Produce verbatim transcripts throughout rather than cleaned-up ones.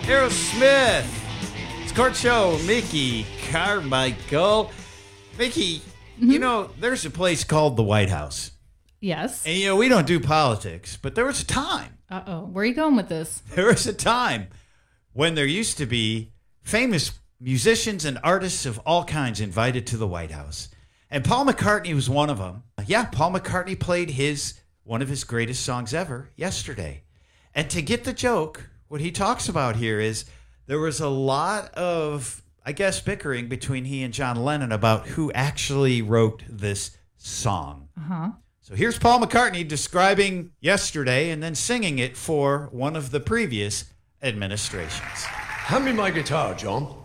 Aerosmith. It's Court Show. Mickey Carmichael. Mickey, mm-hmm. you know, there's a place called the White House. Yes. And, you know, we don't do politics, but there was a time. Uh-oh. Where are you going with this? There was a time when there used to be famous musicians and artists of all kinds invited to the White House. And Paul McCartney was one of them. Yeah, Paul McCartney played his one of his greatest songs ever yesterday. And to get the joke, what he talks about here is there was a lot of, I guess, bickering between he and John Lennon about who actually wrote this song. Uh-huh. So here's Paul McCartney describing yesterday and then singing it for one of the previous administrations. Hand me my guitar, John.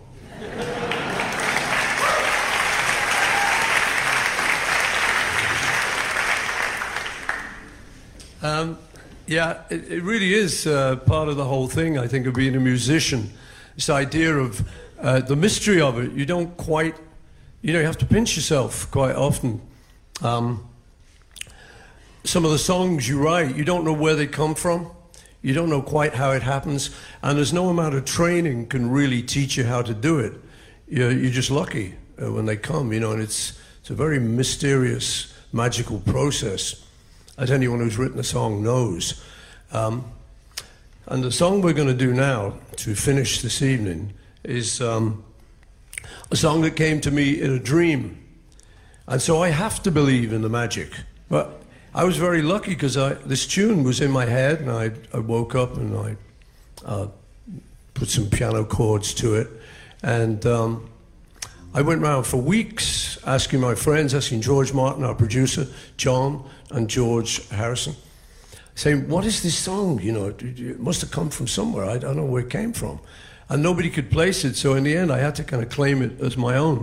um, yeah, it, it really is uh, part of the whole thing, I think, of being a musician. This idea of uh, the mystery of it. You don't quite, you know, you have to pinch yourself quite often. Um, some of the songs you write, you don't know where they come from. You don't know quite how it happens. And there's no amount of training can really teach you how to do it. You're, you're just lucky uh, when they come, you know, and it's, it's a very mysterious, magical process, as anyone who's written a song knows. Um, and the song we're going to do now, to finish this evening, is um, a song that came to me in a dream. And so I have to believe in the magic. But I was very lucky because this tune was in my head, and I, I woke up and I uh, put some piano chords to it. And um, I went around for weeks asking my friends, asking George Martin, our producer, John and George Harrison, saying, what is this song? You know, it must have come from somewhere. I don't know where it came from. And nobody could place it, so in the end I had to kind of claim it as my own.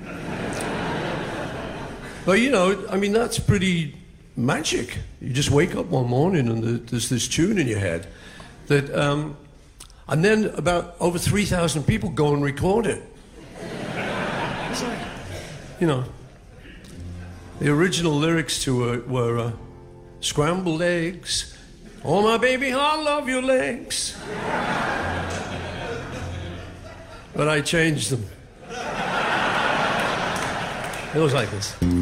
But, you know, I mean, that's pretty magic. You just wake up one morning and there's this tune in your head that, um, and then about over three thousand people go and record it. It's like, you know, the original lyrics to it were uh, scrambled eggs. Oh, my baby, I love your legs. But I changed them. It was like this.